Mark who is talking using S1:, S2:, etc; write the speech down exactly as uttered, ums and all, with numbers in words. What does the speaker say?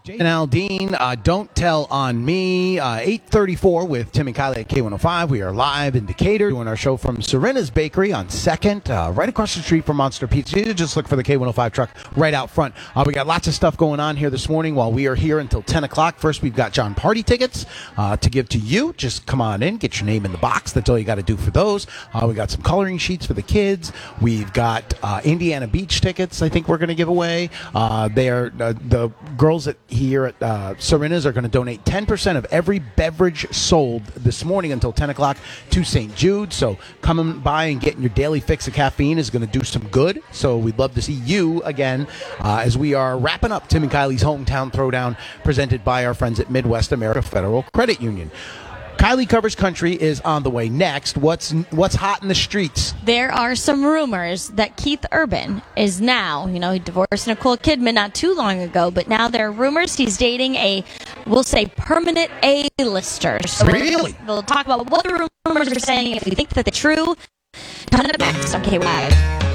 S1: Jason Aldean, uh, Don't Tell on Me, uh, eight thirty-four with Tim and Kylie at K one oh five. We are live in Decatur doing our show from Serena's Bakery on second, uh, right across the street from Monster Pizza. You just look for the K one oh five truck right out front. Uh, we got lots of stuff going on here this morning while we are here until ten o'clock. First, we've got John Party tickets uh, to give to you. Just come on in, get your name in the box. That's all you got to do for those. Uh, we got some coloring sheets for the kids. We've got uh, Indiana Beach tickets I think we're going to give away. Uh, they are uh, the girls that here at uh, Serena's are going to donate ten percent of every beverage sold this morning until ten o'clock to Saint Jude. So coming by and getting your daily fix of caffeine is going to do some good. So we'd love to see you again uh, as we are wrapping up Tim and Kylie's Hometown Throwdown presented by our friends at Midwest America Federal Credit Union. Kylie Covers Country is on the way next. What's what's hot in the streets?
S2: There are some rumors that Keith Urban is now, you know, he divorced Nicole Kidman not too long ago, but now there are rumors he's dating a, we'll say, permanent A-lister. So
S1: Really?
S2: We'll talk about what the rumors are saying, if we think that they're true. Coming up next on K one oh five.